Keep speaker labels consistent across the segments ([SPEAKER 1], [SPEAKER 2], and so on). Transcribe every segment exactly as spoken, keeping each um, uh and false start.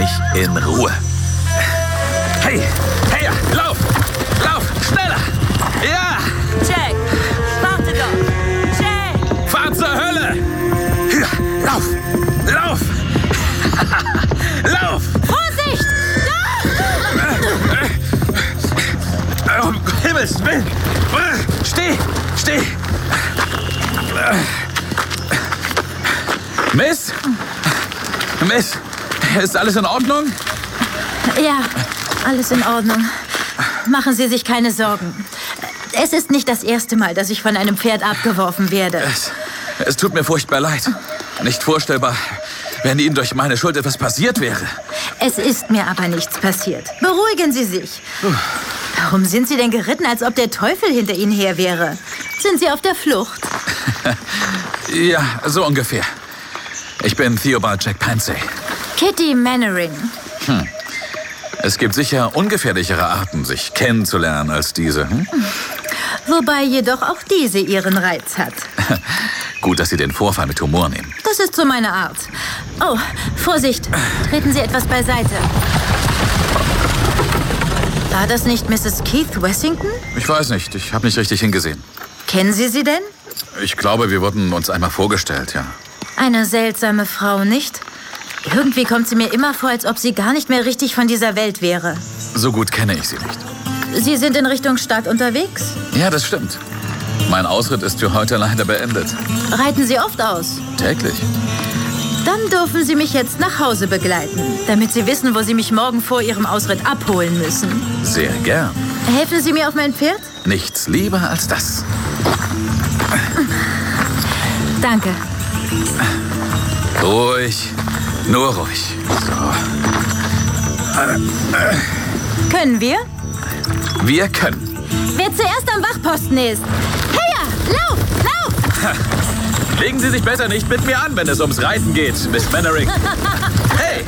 [SPEAKER 1] mich in Ruhe. Hey, hey, lauf! Lauf, schneller! Ja!
[SPEAKER 2] Jack, warte doch! Jack!
[SPEAKER 1] Fahr zur Hölle! Ja, lauf! Lauf! Lauf!
[SPEAKER 2] Vorsicht!
[SPEAKER 1] Da! Um Himmels Willen! Steh! Steh! Miss? Miss? Ist alles in Ordnung?
[SPEAKER 2] Ja, alles in Ordnung. Machen Sie sich keine Sorgen. Es ist nicht das erste Mal, dass ich von einem Pferd abgeworfen werde.
[SPEAKER 1] Es, es tut mir furchtbar leid. Nicht vorstellbar, wenn Ihnen durch meine Schuld etwas passiert wäre.
[SPEAKER 2] Es ist mir aber nichts passiert. Beruhigen Sie sich. Warum sind Sie denn geritten, als ob der Teufel hinter Ihnen her wäre? Sind Sie auf der Flucht?
[SPEAKER 1] Ja, so ungefähr. Ich bin Theobald Jack Pansy.
[SPEAKER 2] Kitty Mannering.
[SPEAKER 1] Hm. Es gibt sicher ungefährlichere Arten, sich kennenzulernen als diese. Hm?
[SPEAKER 2] Wobei jedoch auch diese ihren Reiz hat.
[SPEAKER 1] Gut, dass Sie den Vorfall mit Humor nehmen.
[SPEAKER 2] Das ist so meine Art. Oh, Vorsicht. Treten Sie etwas beiseite. War das nicht Misses Keith Wessington?
[SPEAKER 1] Ich weiß nicht, ich habe nicht richtig hingesehen.
[SPEAKER 2] Kennen Sie sie denn?
[SPEAKER 1] Ich glaube, wir wurden uns einmal vorgestellt, ja.
[SPEAKER 2] Eine seltsame Frau, nicht? Irgendwie kommt sie mir immer vor, als ob sie gar nicht mehr richtig von dieser Welt wäre.
[SPEAKER 1] So gut kenne ich sie nicht.
[SPEAKER 2] Sie sind in Richtung Stadt unterwegs?
[SPEAKER 1] Ja, das stimmt. Mein Ausritt ist für heute leider beendet.
[SPEAKER 2] Reiten Sie oft aus?
[SPEAKER 1] Täglich.
[SPEAKER 2] Dann dürfen Sie mich jetzt nach Hause begleiten, damit Sie wissen, wo Sie mich morgen vor Ihrem Ausritt abholen müssen.
[SPEAKER 1] Sehr gern.
[SPEAKER 2] Helfen Sie mir auf mein Pferd?
[SPEAKER 1] Nichts lieber als das.
[SPEAKER 2] Danke.
[SPEAKER 1] Ruhig, nur ruhig. So.
[SPEAKER 2] Können wir?
[SPEAKER 1] Wir können.
[SPEAKER 2] Wer zuerst am Wachposten ist. Heya, lauf, lauf!
[SPEAKER 1] Legen Sie sich besser nicht mit mir an, wenn es ums Reiten geht, Miss Mannering. Hey!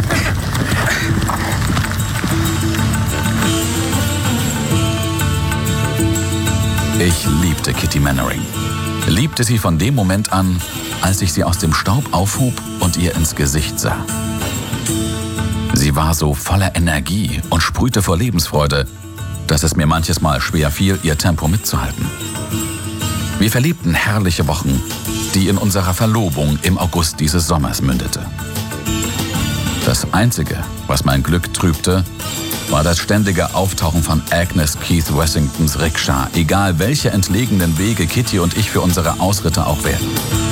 [SPEAKER 1] Ich liebte Kitty Mannering. Liebte sie von dem Moment an, als ich sie aus dem Staub aufhob und ihr ins Gesicht sah. Sie war so voller Energie und sprühte vor Lebensfreude, dass es mir manches Mal schwer fiel, ihr Tempo mitzuhalten. Wir verlebten herrliche Wochen, die in unserer Verlobung im August dieses Sommers mündete. Das Einzige, was mein Glück trübte, war das ständige Auftauchen von Agnes Keith Wessingtons Rikscha, egal welche entlegenen Wege Kitty und ich für unsere Ausritte auch wählten.